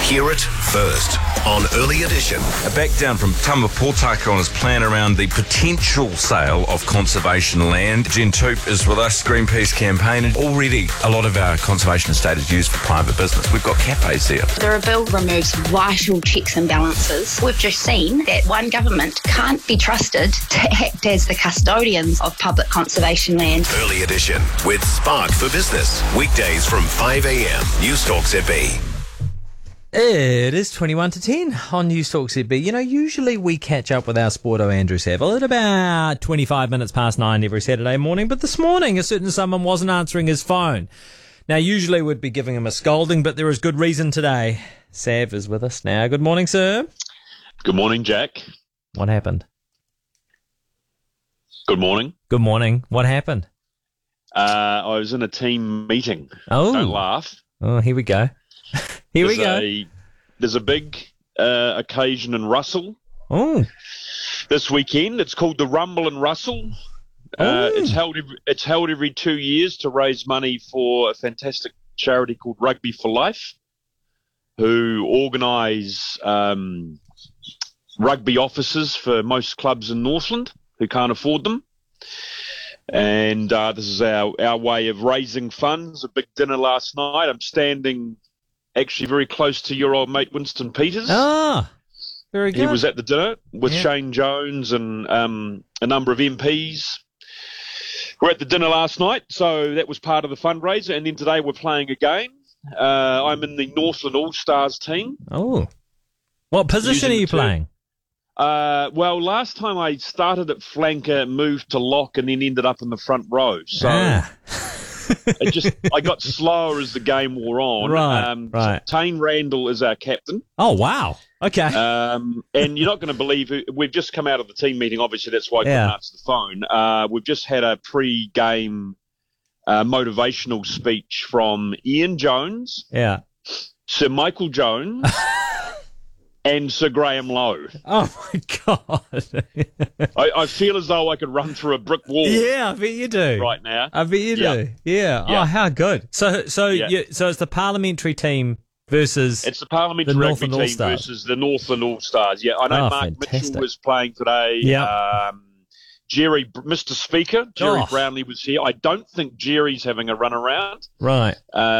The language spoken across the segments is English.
Hear it first on Early Edition. A back down from Tama Potaka on his plan around the potential sale of conservation land. Jen Toop is with us, Greenpeace campaign, and already a lot of our conservation estate is used for private business. We've got cafes there. The bill removes vital checks and balances. We've just seen that one government can't be trusted to act as the custodians of public conservation land. Early Edition with Spark for Business. Weekdays from 5 a.m. News Talk ZB. It is 21 to 10 on News Talk ZB. You know, usually we catch up with our Sporto Andrew Saville at about 25 minutes past 9 every Saturday morning, but this morning a certain someone wasn't answering his phone. Now, usually we'd be giving him a scolding, but there is good reason today. Sav is with us now. Good morning, sir. Good morning, Jack. What happened? Good morning. Good morning. What happened? I was in a team meeting. Oh. Don't laugh. Oh, here we go. There's a big occasion in Russell this weekend. It's called the Rumble in Russell. It's held every 2 years to raise money for a fantastic charity called Rugby for Life, who organise rugby offices for most clubs in Northland who can't afford them. And this is our way of raising funds. A big dinner last night. I'm standing actually very close to your old mate Winston Peters. Ah, very good. He was at the dinner with Shane Jones and a number of MPs. We're at the dinner last night, so that was part of the fundraiser. And then today we're playing a game. I'm in the Northland All-Stars team. Oh. What position are you playing? Well, last time I started at flanker, moved to lock, and then ended up in the front row. So I got slower as the game wore on. Right. Tane Randall is our captain. Oh, wow. Okay. And you're not going to believe we've just come out of the team meeting. Obviously, that's why I couldn't answer the phone. We've just had a pre-game motivational speech from Ian Jones, Sir Michael Jones, and Sir Graham Lowe. Oh, my God. I feel as though I could run through a brick wall. Yeah, I bet you do. Right now. I bet you do. Yeah. Oh, how good. So it's the parliamentary team versus it's the parliamentary the rugby Northland team versus the Northland All-Stars. Yeah, I know Mark Mitchell was playing today. Yeah. Jerry, Mr. Speaker, Jerry Brownlee was here. I don't think Jerry's having a run around. Right.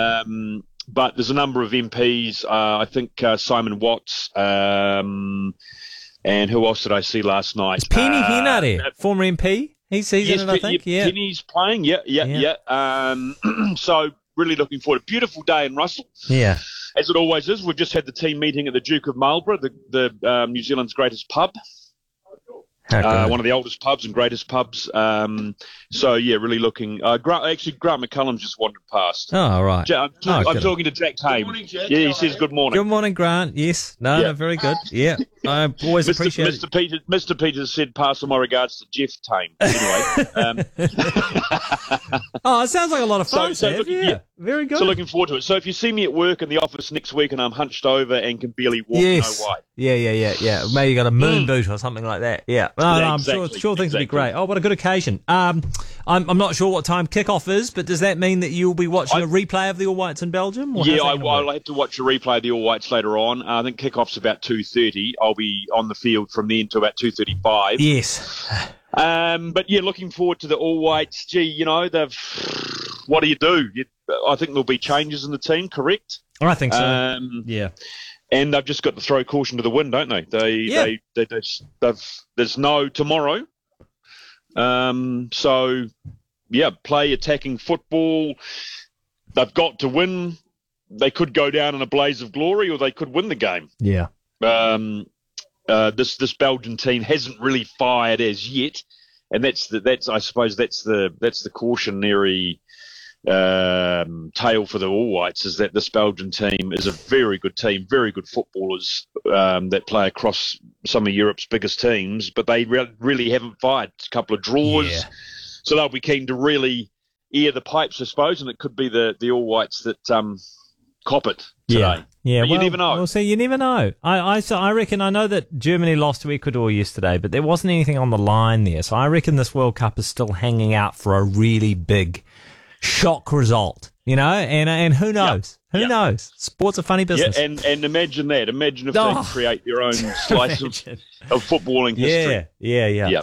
But there's a number of MPs. I think Simon Watts, and who else did I see last night? Is Penny Henare, former MP? He's in it, I think. Yeah, Penny's playing. Yeah. So really looking forward. A beautiful day in Russell. Yeah. As it always is. We've just had the team meeting at the Duke of Marlborough, the New Zealand's greatest pub. One of the oldest pubs and greatest pubs. So, really looking. Grant McCullum just wandered past. Oh, right. I'm talking to Jack Tame. Good morning, Jack. Yeah, he says good morning. Good morning, Grant. Yes. No, very good. Yeah. I always appreciate it. Mr. Peters said pass on my regards to Jeff Tame. Anyway. It sounds like a lot of fun, very good. So looking forward to it. So if you see me at work in the office next week and I'm hunched over and can barely walk, you know why. Yeah. Maybe you got a moon boot or something like that. Yeah. I'm sure things will be great. Oh, what a good occasion. I'm not sure what time kickoff is, but does that mean that you'll be watching a replay of the All Whites in Belgium? I'll have to watch a replay of the All Whites later on. I think kickoff's about 2:30. I'll be on the field from then to about 2:35. Yes. But looking forward to the All Whites. Gee, what do you do? I think there'll be changes in the team, correct? I think so. Yeah. And they've just got to throw caution to the wind, don't they? There's no tomorrow. Play attacking football. They've got to win. They could go down in a blaze of glory, or they could win the game. Yeah. This Belgian team hasn't really fired as yet, and that's the cautionary tale for the All Whites, is that this Belgian team is a very good team, very good footballers that play across some of Europe's biggest teams, but they really haven't fired. A couple of draws, so they'll be keen to really air the pipes, I suppose, and it could be the All Whites that cop it today. Yeah, but you never know. Well, see, you never know. I reckon, I know that Germany lost to Ecuador yesterday, but there wasn't anything on the line there, so I reckon this World Cup is still hanging out for a really big shock result, and who knows? Who knows? Sport's a funny business. Yeah, and imagine that. Imagine if they could create their own slice of footballing history. Yeah.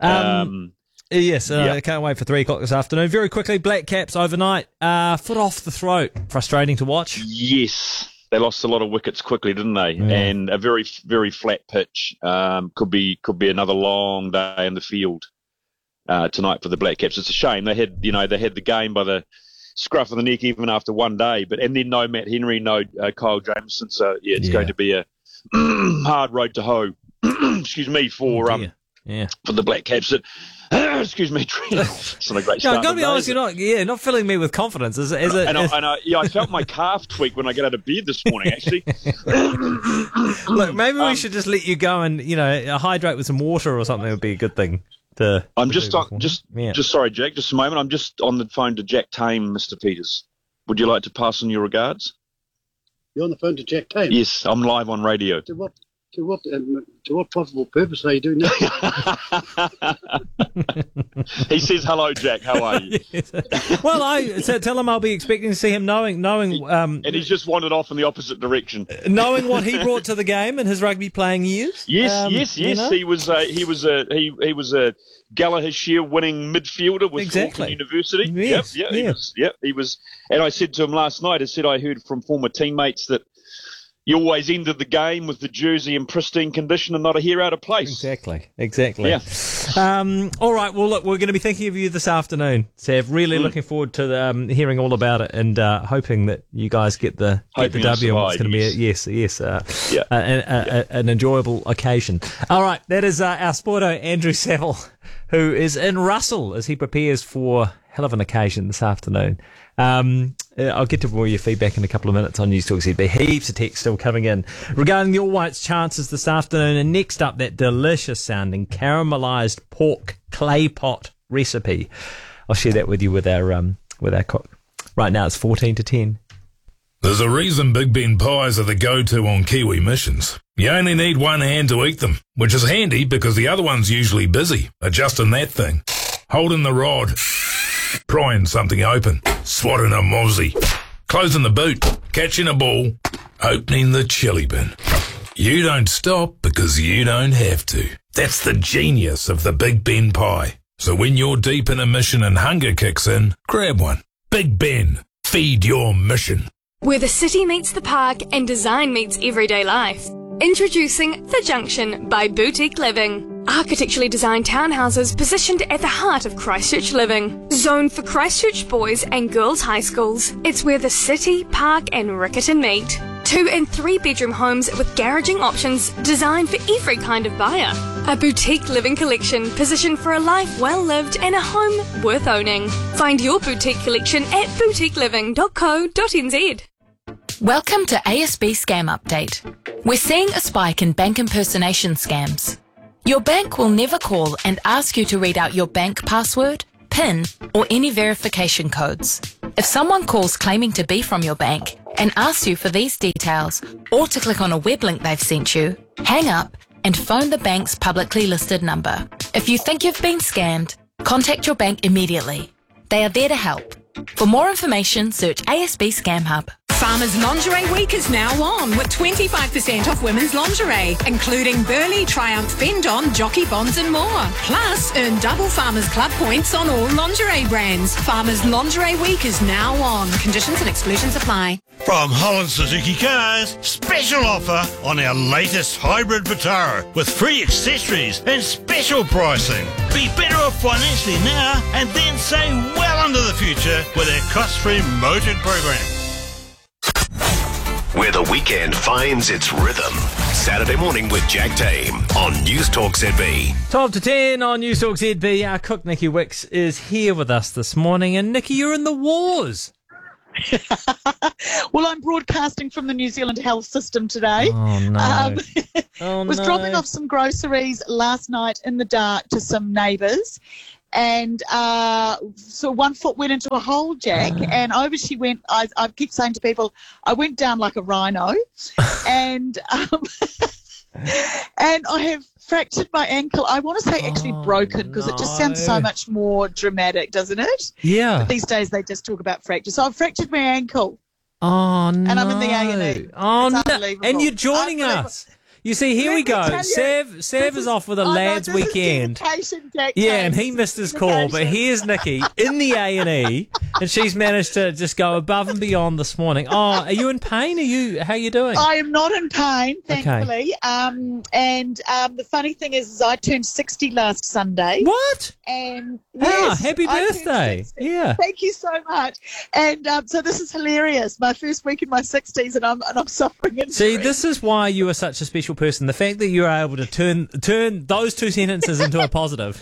Yes, I can't wait for 3 o'clock this afternoon. Very quickly, Black Caps overnight. Foot off the throat. Frustrating to watch. Yes. They lost a lot of wickets quickly, didn't they? Yeah. And a very, very flat pitch. Could be another long day in the field tonight for the Black Caps. It's a shame. They had the game by the scruff of the neck even after one day. And then no Matt Henry, no Kyle Jameson. So it's going to be a hard road to hoe. Excuse me for the Black Caps. Excuse me, it's not a great start. I've got to be honest, you're not filling me with confidence. I felt my calf tweak when I got out of bed this morning, actually. Look, maybe we should just let you go and, hydrate with some water or something would be a good thing. I'm just sorry, Jack, just a moment. I'm just on the phone to Jack Tame, Mr. Peters. Would you like to pass on your regards? You're on the phone to Jack Tame? Yes, I'm live on radio. To what possible purpose are you doing that? He says, "Hello, Jack. How are you?" Well, I tell him I'll be expecting to see him, knowing. And he's just wandered off in the opposite direction, knowing what he brought to the game in his rugby playing years. Yes. He was a Gallagher Shield winning midfielder with Auckland University. Yes. He was. And I said to him last night, I heard from former teammates that you always ended the game with the jersey in pristine condition and not a hair out of place. Exactly. Yeah. All right. Well, look, we're going to be thinking of you this afternoan, Sav. Really looking forward to hearing all about it and hoping that you guys get the W. It's going to be an enjoyable occasion. All right. That is our sporto, Andrew Saville, who is in Russell as he prepares for hell of an occasion this afternoon. I'll get to more of your feedback in a couple of minutes on News Talk ZB. Heaps of text still coming in regarding the All Whites' chances this afternoon. And next up, that delicious sounding caramelised pork clay pot recipe. I'll share that with you with our cook. Right now, it's 14-10. There's a reason Big Ben pies are the go-to on Kiwi missions. You only need one hand to eat them, which is handy because the other one's usually busy adjusting that thing, holding the rod, prying something open, swatting a mozzie, closing the boot, catching a ball, opening the chili bin. You don't stop because you don't have to. That's the genius of the Big Ben pie. So when you're deep in a mission and hunger kicks in, grab one. Big Ben, feed your mission. Where the city meets the park and design meets everyday life. Introducing The Junction by Boutique Living. Architecturally designed townhouses positioned at the heart of Christchurch living. Zoned for Christchurch boys and girls high schools. It's where the city, park and Riccarton meet. 2 and 3 bedroom homes with garaging options designed for every kind of buyer. A boutique living collection positioned for a life well lived and a home worth owning. Find your boutique collection at boutiqueliving.co.nz. Welcome to ASB Scam Update. We're seeing a spike in bank impersonation scams. Your bank will never call and ask you to read out your bank password, PIN, or any verification codes. If someone calls claiming to be from your bank and asks you for these details or to click on a web link they've sent you, hang up and phone the bank's publicly listed number. If you think you've been scammed, contact your bank immediately. They are there to help. For more information, search ASB Scam Hub. Farmers Lingerie Week is now on with 25% off women's lingerie, including Burley, Triumph, Fendon, Jockey Bonds and more. Plus, earn double Farmers Club points on all lingerie brands. Farmers Lingerie Week is now on. Conditions and exclusions apply. From Holland Suzuki Cars, special offer on our latest hybrid Vitara with free accessories and special pricing. Be better off financially now and then save well into the future with our cost-free motored program. Where the weekend finds its rhythm. Saturday morning with Jack Tame on News Talk ZB. 12-10 on News Talk ZB. Our cook, Nikki Wicks, is here with us this morning. And Nikki, you're in the wars. Well, I'm broadcasting from the New Zealand health system today. Oh, no. Was dropping off some groceries last night in the dark to some neighbours. And so one foot went into a hole, Jack, and over she went. I keep saying to people, I went down like a rhino, and and I have fractured my ankle. I want to say actually broken because it just sounds so much more dramatic, doesn't it? Yeah. But these days they just talk about fracture. So I've fractured my ankle. Oh, no. And I'm in the A&E. Oh, It's no. unbelievable. And you're joining us. You see, here we go. Sev is off with a lads weekend. Yeah, and he missed his call, but here's Nikki in the A&E, and she's managed to just go above and beyond this morning. Oh, are you in pain? How are you doing? I am not in pain, thankfully. Okay. The funny thing is I turned 60 last Sunday. What? And happy birthday. Yeah. Thank you so much. And so this is hilarious. My first week in my 60s, and I'm suffering. See, this is why you are such a special person. The fact that you are able to turn those two sentences into a positive.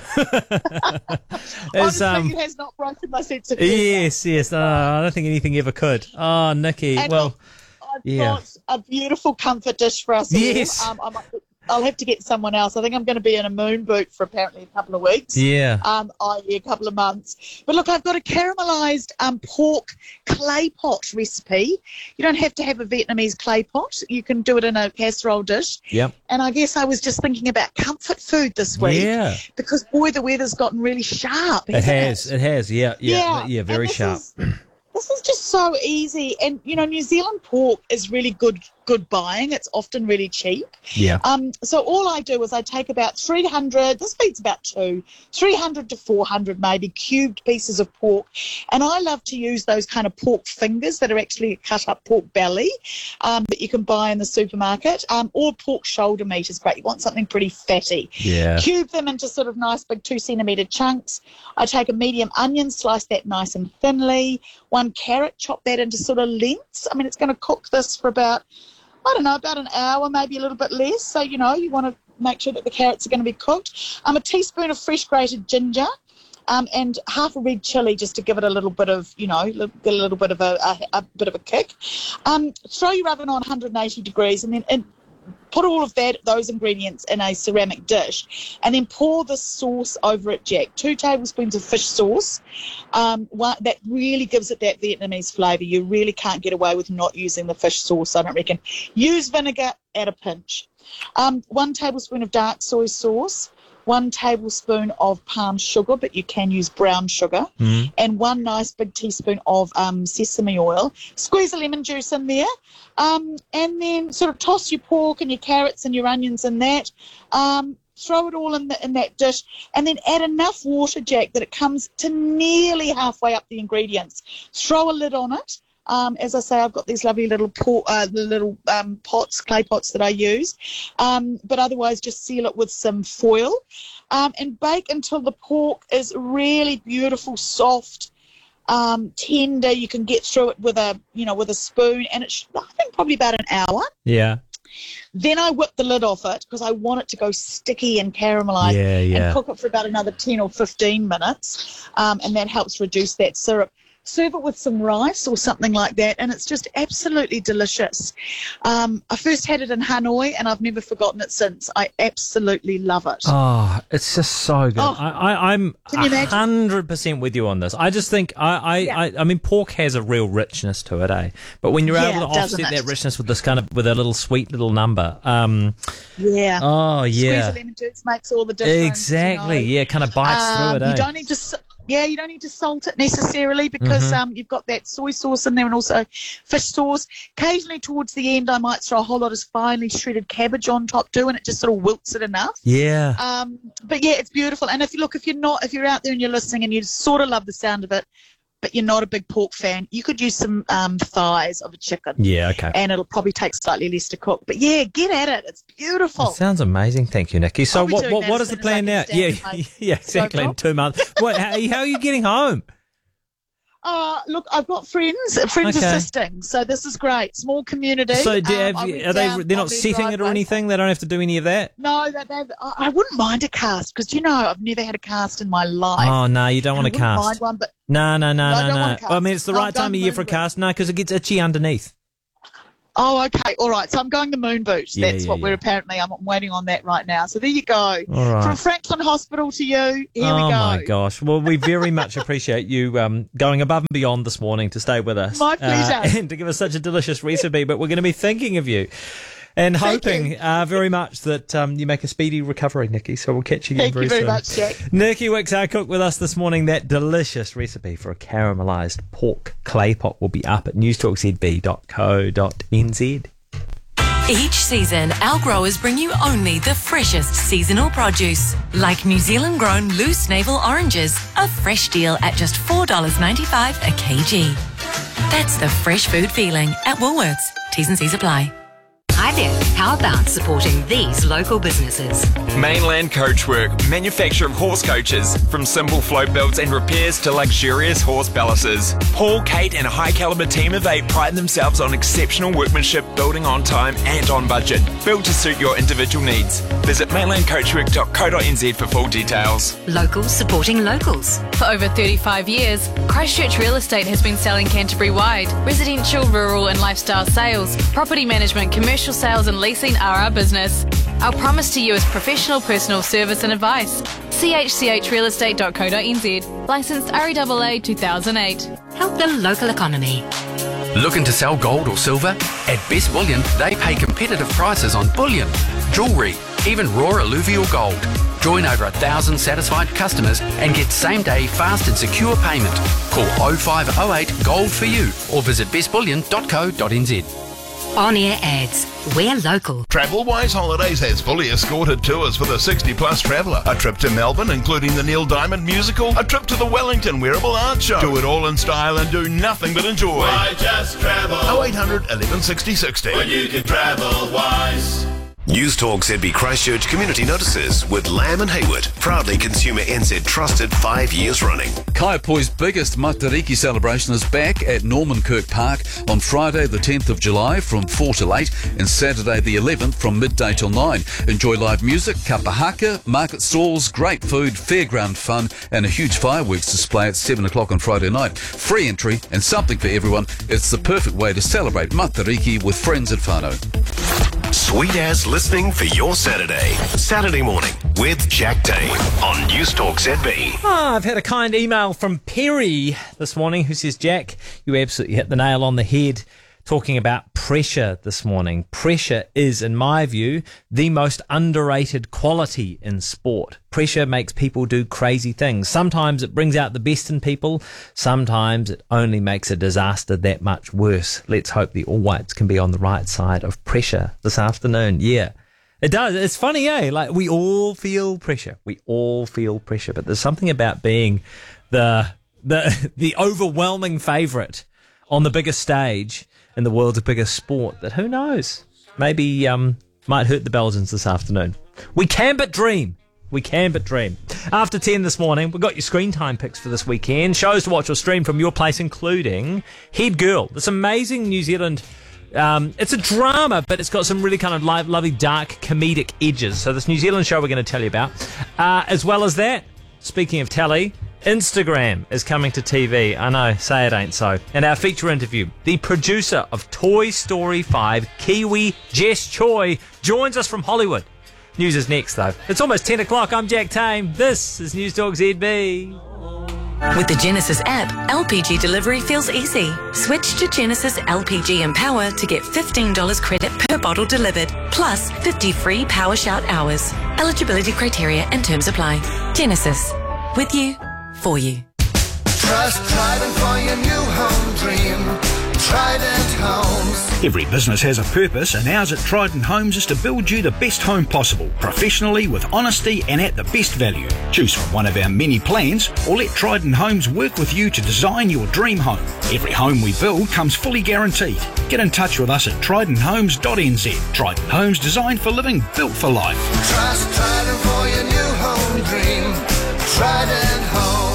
Honestly, it has not broken my sense of humour. Yes. I don't think anything ever could. Oh, Nikki. And well, I've got a beautiful comfort dish for us all. Yes. I'll have to get someone else. I think I'm going to be in a moon boot for apparently a couple of weeks. Yeah. i.e. a couple of months. But look, I've got a caramelised pork clay pot recipe. You don't have to have a Vietnamese clay pot. You can do it in a casserole dish. Yep. And I guess I was just thinking about comfort food this week. Yeah. Because, boy, the weather's gotten really sharp. It has. Yeah, very sharp. This is just so easy. And, New Zealand pork is really good buying. It's often really cheap. Yeah. So all I do is I take about 300, this feeds about 300 to 400 maybe cubed pieces of pork. And I love to use those kind of pork fingers that are actually cut up pork belly that you can buy in the supermarket. Or pork shoulder meat is great. You want something pretty fatty. Yeah. Cube them into sort of nice big 2 centimetre chunks. I take a medium onion, slice that nice and thinly. 1 carrot, chop that into sort of lengths. I mean, it's going to cook this for about an hour, maybe a little bit less. So, you want to make sure that the carrots are going to be cooked. A teaspoon of fresh grated ginger and half a red chilli just to give it a little bit of, get a little bit of a bit of a kick. Throw your oven on 180 degrees and then put all of those ingredients in a ceramic dish and then pour the sauce over it, Jack. 2 tablespoons of fish sauce. That really gives it that Vietnamese flavour. You really can't get away with not using the fish sauce, I don't reckon. Use vinegar at a pinch. 1 tablespoon of dark soy sauce. 1 tablespoon of palm sugar, but you can use brown sugar, and 1 nice big teaspoon of sesame oil. Squeeze a lemon juice in there, and then sort of toss your pork and your carrots and your onions in that. Throw it all in that dish, and then add enough water, Jack, that it comes to nearly halfway up the ingredients. Throw a lid on it. As I say, I've got these lovely little pots, clay pots that I use. But otherwise, just seal it with some foil and bake until the pork is really beautiful, soft, tender. You can get through it with a spoon, and it's I think probably about an hour. Yeah. Then I whip the lid off it because I want it to go sticky and caramelise and cook it for about another 10 or 15 minutes, and that helps reduce that syrup. Serve it with some rice or something like that, and it's just absolutely delicious. I first had it in Hanoi, and I've never forgotten it since. I absolutely love it. Oh, it's just so good. Oh, I'm 100% with you on this. I just think, I mean, pork has a real richness to it, eh? But when you're able to offset that richness with this with a little sweet little number. Yeah. Oh, yeah. Squeeze of lemon juice makes all the difference. Exactly. Yeah, kind of bites through it, eh? You don't need to... Yeah, you don't need to salt it necessarily because you've got that soy sauce in there and also fish sauce. Occasionally towards the end I might throw a whole lot of finely shredded cabbage on top too, and it just sort of wilts it enough. Yeah. But yeah, it's beautiful. And if you're out there and you're listening and you sort of love the sound of it, but you're not a big pork fan, you could use some thighs of a chicken. Yeah, okay. And it'll probably take slightly less to cook. But yeah, get at it. It's beautiful. It sounds amazing. Thank you, Nikki. So what is the plan now? Yeah, exactly. In 2 months. How are you getting home? Look, I've got friends assisting, so this is great. Small community. So they're not setting it or anything? They don't have to do any of that? No, I wouldn't mind a cast because, I've never had a cast in my life. Oh, no, you don't want a cast. Mind one, but No. I don't want a cast. I mean, it's the right time of year for a cast. No, because it gets itchy underneath. Oh, okay. All right. So I'm going the moon boot. That's what we're apparently. I'm waiting on that right now. So there you go. All right. From Franklin Hospital to you. Here we go. Oh, my gosh. Well, we very much appreciate you going above and beyond this morning to stay with us. My pleasure. And to give us such a delicious recipe. But we're going to be thinking of you And hoping very much that you make a speedy recovery, Nikki. So we'll catch you again very soon. Thank you very much, Jack. Nikki Wicks, our cook, with us this morning. That delicious recipe for a caramelised pork clay pot will be up at newstalkzb.co.nz. Each season, our growers bring you only the freshest seasonal produce, like New Zealand-grown loose navel oranges, a fresh deal at just $4.95 a kg. That's the fresh food feeling at Woolworths. T's and C's apply. Hi there. How about supporting these local businesses? Mainland Coachwork, manufacture of horse coaches, from simple float builds and repairs to luxurious horse balances. Paul, Kate and a high calibre team of 8 pride themselves on exceptional workmanship, building on time and on budget. Built to suit your individual needs. Visit mainlandcoachwork.co.nz for full details. Locals supporting locals. For over 35 years, Christchurch Real Estate has been selling Canterbury-wide. Residential, rural and lifestyle sales, property management, commercial sales and leasing are our business. Our promise to you is professional personal service and advice. chchrealestate.co.nz. Licensed REAA 2008. Help the local economy. Looking to sell gold or silver? At Best Bullion, they pay competitive prices on bullion, jewellery, even raw alluvial gold. Join over 1,000 satisfied customers and get same-day fast and secure payment. Call 0508 GOLD for you or visit bestbullion.co.nz. On-air ads. We're local. TravelWise Holidays has fully escorted tours for the 60-plus traveller. A trip to Melbourne, including the Neil Diamond musical. A trip to the Wellington Wearable Art Show. Do it all in style and do nothing but enjoy. Why just travel? 0800 11 60 60. When you can travel wise. News Talk ZB Christchurch Community Notices with Lamb and Hayward, proudly Consumer NZ trusted 5 years running. Kaiapoi's biggest Matariki celebration is back at Norman Kirk Park on Friday the 10th of July from 4 till 8 and Saturday the 11th from midday till 9. Enjoy live music, kapahaka, market stalls, great food, fairground fun and a huge fireworks display at 7 o'clock on Friday night. Free entry and something for everyone. It's the perfect way to celebrate Matariki with friends and whānau. Sweet as listening for your Saturday morning with Jack Dane on News Talk ZB. I've had a kind email from Perry this morning who says, Jack, you absolutely hit the nail on the head talking about pressure this morning. Pressure is, in my view, the most underrated quality in sport. Pressure makes people do crazy things. Sometimes it brings out the best in people. Sometimes it only makes a disaster that much worse. Let's hope the All Whites can be on the right side of pressure this afternoon. Yeah, it does. It's funny, eh? Like, we all feel pressure. We all feel pressure. But there's something about being the overwhelming favourite on the biggest stage in the world's biggest sport that, who knows, maybe might hurt the Belgians this afternoon. We can but dream. We can but dream. After 10 this morning, we've got your screen time picks for this weekend. Shows to watch or stream from your place, including Head Girl, this amazing New Zealand. It's a drama, but it's got some really kind of lovely, dark, comedic edges. So this New Zealand show we're going to tell you about. As well as that, speaking of telly, Instagram is coming to TV. I know, say it ain't so. And our feature interview, the producer of Toy Story 5, Kiwi Jess Choi, joins us from Hollywood. News is next, though. It's almost 10 o'clock. I'm Jack Tame. This is News Talk ZB. With the Genesis app, LPG delivery feels easy. Switch to Genesis LPG Empower to get $15 credit per bottle delivered, plus 50 free Power Shout hours. Eligibility criteria and terms apply. Genesis. With you. For you. Trust Trident for your new home dream. Trident Homes. Every business has a purpose, and ours at Trident Homes is to build you the best home possible, professionally, with honesty and at the best value. Choose from one of our many plans, or let Trident Homes work with you to design your dream home. Every home we build comes fully guaranteed. Get in touch with us at tridenthomes.nz. Trident Homes, designed for living, built for life. Trust Trident for your new home dream. Trident Homes.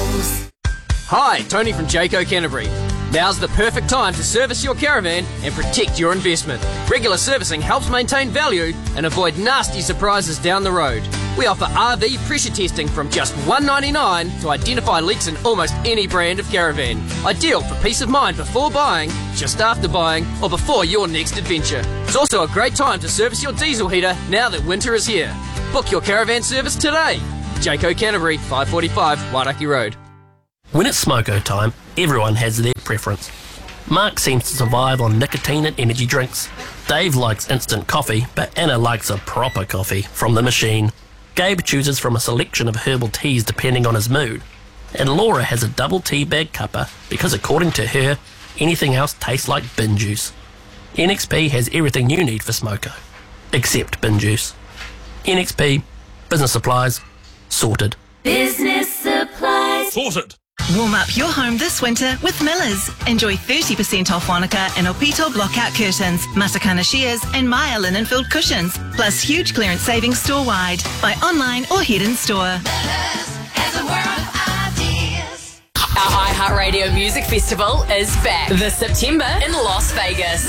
Hi, Tony from Jayco Canterbury. Now's the perfect time to service your caravan and protect your investment. Regular servicing helps maintain value and avoid nasty surprises down the road. We offer RV pressure testing from just $1.99 to identify leaks in almost any brand of caravan. Ideal for peace of mind before buying, just after buying, or before your next adventure. It's also a great time to service your diesel heater now that winter is here. Book your caravan service today. Jayco Canterbury, 545 Wairaki Road. When it's smoko time, everyone has their preference. Mark seems to survive on nicotine and energy drinks. Dave likes instant coffee, but Anna likes a proper coffee from the machine. Gabe chooses from a selection of herbal teas depending on his mood. And Laura has a double tea bag cuppa because according to her, anything else tastes like bin juice. NXP has everything you need for smoko, except bin juice. NXP, business supplies, sorted. Business supplies. Sorted. Warm up your home this winter with Millers. Enjoy 30% off Wanaka and Opito blockout curtains, Matakana shears and Maya linen-filled cushions, plus huge clearance savings store-wide. Buy online or head in store. Our iHeartRadio Music Festival is back this September in Las Vegas.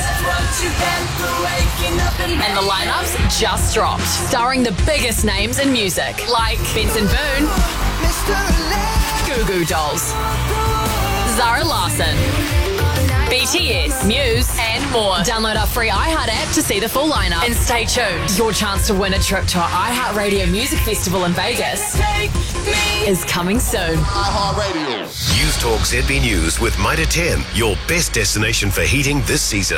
And the lineups just dropped, starring the biggest names in music, like Benson Boone, Goo Goo Dolls, Zara Larsson, BTS, Muse, and more. Download our free iHeart app to see the full lineup. And stay tuned. Your chance to win a trip to our iHeartRadio Music Festival in Vegas is coming soon. iHeartRadio. News Talk ZB News with Mitre 10, your best destination for heating this season.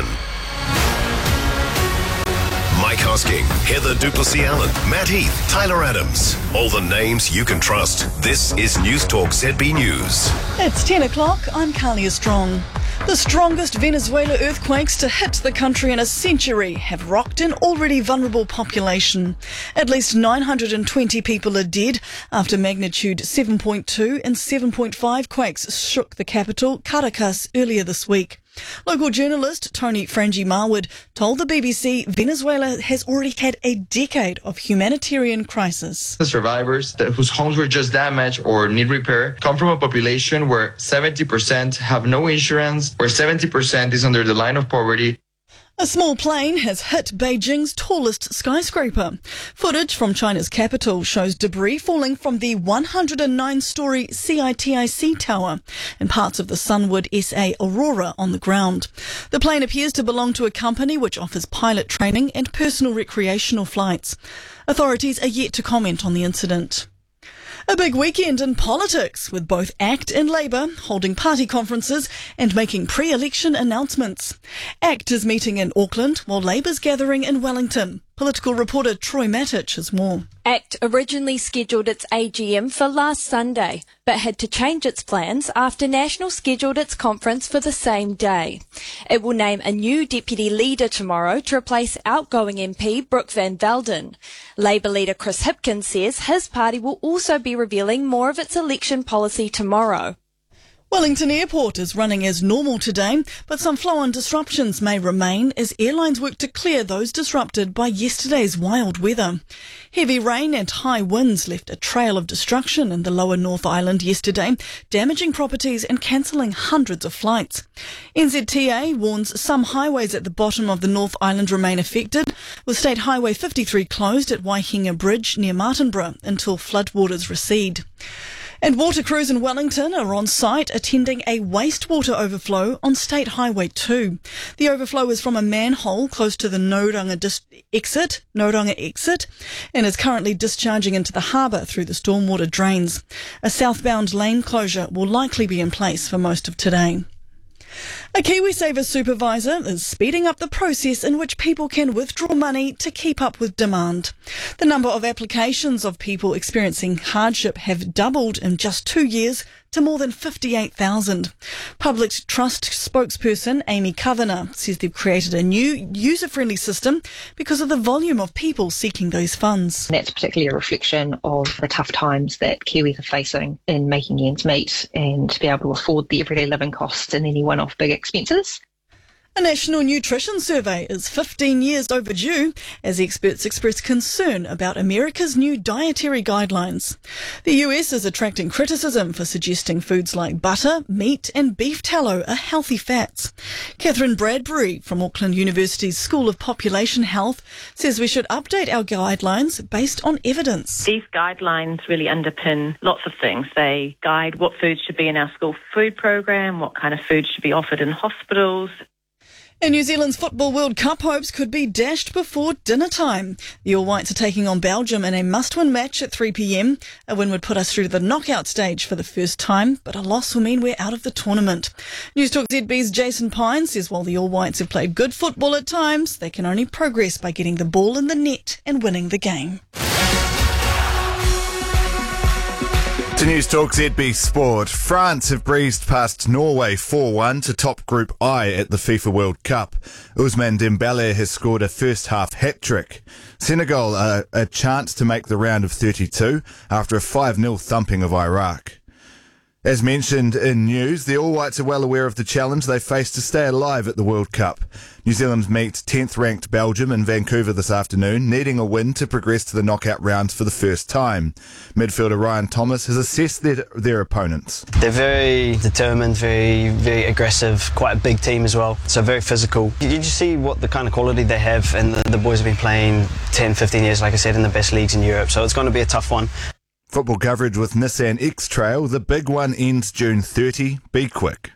Mike Hosking, Heather Duplessis-Allen, Matt Heath, Tyler Adams. All the names you can trust. This is News Talk ZB News. It's 10 o'clock. I'm Carlia Strong. The strongest Venezuela earthquakes to hit the country in a century have rocked an already vulnerable population. At least 920 people are dead after magnitude 7.2 and 7.5 quakes shook the capital, Caracas, earlier this week. Local journalist Tony Frangi Marwood told the BBC Venezuela has already had a decade of humanitarian crisis. The survivors whose homes were just damaged or need repair come from a population where 70% have no insurance, where 70% is under the line of poverty. A small plane has hit Beijing's tallest skyscraper. Footage from China's capital shows debris falling from the 109-story CITIC tower and parts of the Sunwood SA Aurora on the ground. The plane appears to belong to a company which offers pilot training and personal recreational flights. Authorities are yet to comment on the incident. A big weekend in politics, with both ACT and Labour holding party conferences and making pre-election announcements. ACT is meeting in Auckland, while Labour's gathering in Wellington. Political reporter Troy Matic has more. ACT originally scheduled its AGM for last Sunday, but had to change its plans after National scheduled its conference for the same day. It will name a new deputy leader tomorrow to replace outgoing MP Brooke Van Velden. Labour leader Chris Hipkins says his party will also be revealing more of its election policy tomorrow. Wellington Airport is running as normal today, but some flow-on disruptions may remain as airlines work to clear those disrupted by yesterday's wild weather. Heavy rain and high winds left a trail of destruction in the lower North Island yesterday, damaging properties and cancelling hundreds of flights. NZTA warns some highways at the bottom of the North Island remain affected, with State Highway 53 closed at Waihinga Bridge near Martinborough until floodwaters recede. And water crews in Wellington are on site attending a wastewater overflow on State Highway 2. The overflow is from a manhole close to the Noranga exit, and is currently discharging into the harbour through the stormwater drains. A southbound lane closure will likely be in place for most of today. A KiwiSaver supervisor is speeding up the process in which people can withdraw money to keep up with demand. The number of applications of people experiencing hardship have doubled in just 2 years to more than 58,000. Public Trust spokesperson Amy Kavanagh says they've created a new user-friendly system because of the volume of people seeking those funds. That's particularly a reflection of the tough times that Kiwis are facing in making ends meet and to be able to afford the everyday living costs and any one-off big expenses. A national nutrition survey is 15 years overdue as experts express concern about America's new dietary guidelines. The US is attracting criticism for suggesting foods like butter, meat and beef tallow are healthy fats. Catherine Bradbury from Auckland University's School of Population Health says we should update our guidelines based on evidence. These guidelines really underpin lots of things. They guide what foods should be in our school food program, what kind of food should be offered in hospitals. And New Zealand's Football World Cup hopes could be dashed before dinner time. The All Whites are taking on Belgium in a must-win match at 3 p.m. A win would put us through to the knockout stage for the first time, but a loss will mean we're out of the tournament. News Talk ZB's Jason Pine says while the All Whites have played good football at times, they can only progress by getting the ball in the net and winning the game. To News Talk ZB Sport, France have breezed past Norway 4-1 to top Group I at the FIFA World Cup. Ousmane Dembele has scored a first-half hat-trick. Senegal are a chance to make the round of 32 after a 5-0 thumping of Iraq. As mentioned in news, the All Whites are well aware of the challenge they face to stay alive at the World Cup. New Zealand meet 10th-ranked Belgium in Vancouver this afternoon, needing a win to progress to the knockout rounds for the first time. Midfielder Ryan Thomas has assessed their opponents. They're very determined, very aggressive, quite a big team as well, so very physical. You just see what the kind of quality they have, and the boys have been playing 10, 15 years, like I said, in the best leagues in Europe, so it's going to be a tough one. Football coverage with Nissan X-Trail. The big one ends June 30. Be quick.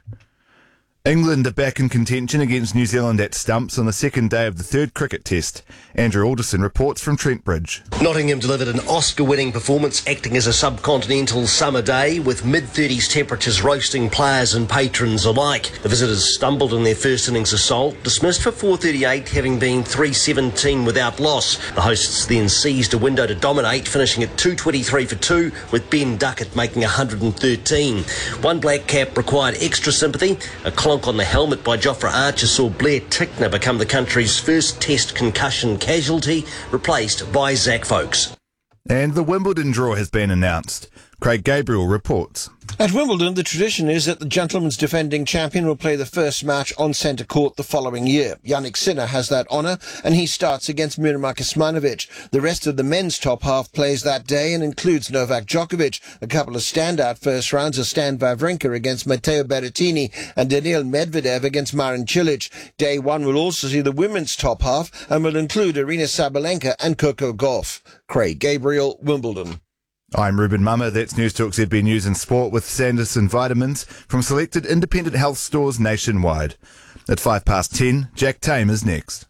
England are back in contention against New Zealand at Stumps on the second day of the third cricket test. Andrew Alderson reports from Trentbridge. Nottingham delivered an Oscar-winning performance acting as a subcontinental summer day with mid-30s temperatures roasting players and patrons alike. The visitors stumbled in their first innings assault, dismissed for 438 having been 317 without loss. The hosts then seized a window to dominate, finishing at 223 for 2 with Ben Duckett making 113. One black cap required extra sympathy. A clonk on the helmet by Jofra Archer saw Blair Tickner become the country's first test concussion casualty, replaced by Zach Folkes. And the Wimbledon draw has been announced. Craig Gabriel reports. At Wimbledon, the tradition is that the gentleman's defending champion will play the first match on centre court the following year. Jannik Sinner has that honour, and he starts against Miroslav Kecmanovic. The rest of the men's top half plays that day and includes Novak Djokovic. A couple of standout first rounds are Stan Wawrinka against Matteo Berrettini and Daniil Medvedev against Marin Cilic. Day one will also see the women's top half and will include Arina Sabalenka and Coco Gauff. Craig Gabriel, Wimbledon. I'm Ruben Mummer. That's News Talk ZB News and Sport with Sanderson Vitamins from selected independent health stores nationwide. At 10:05, Jack Tame is next.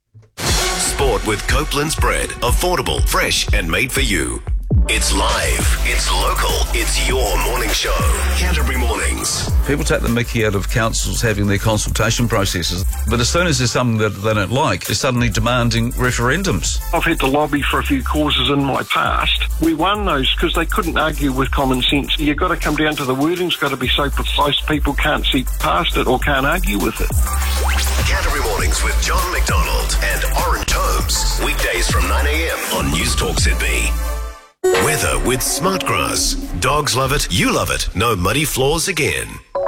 Sport with Copeland's bread. Affordable, fresh and made for you. It's live, it's local, it's your morning show. Canterbury Mornings. People take the mickey out of councils having their consultation processes, but as soon as there's something that they don't like, they're suddenly demanding referendums. I've had to lobby for a few causes in my past. We won those because they couldn't argue with common sense. You've got to come down to the wording's got to be so precise people can't see past it or can't argue with it. Canterbury Mornings with John McDonald and Oren Tomes. Weekdays from 9 a.m. on News Talk ZB. Weather with Smartgrass. Dogs love it, you love it. No muddy floors again.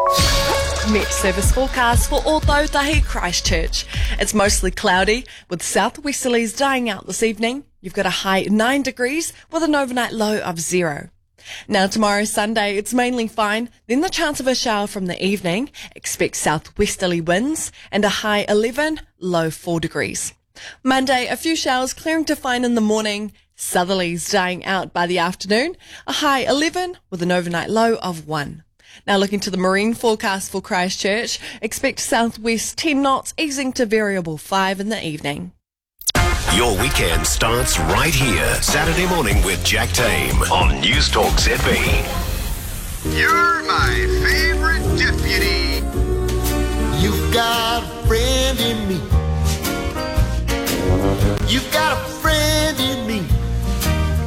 Met service forecast for Ōtautahi Christchurch. It's mostly cloudy with southwesterlies dying out this evening. You've got a high 9 degrees with an overnight low of 0. Now tomorrow Sunday it's mainly fine, then the chance of a shower from the evening. Expect southwesterly winds and a high 11, low 4 degrees. Monday a few showers clearing to fine in the morning. Southerlies dying out by the afternoon, a high 11 with an overnight low of 1. Now looking to the marine forecast for Christchurch, expect southwest 10 knots easing to variable 5 in the evening. Your weekend starts right here. Saturday morning with Jack Tame on News Talk ZB. You're my favorite deputy. You've got a friend in me. You've got a friend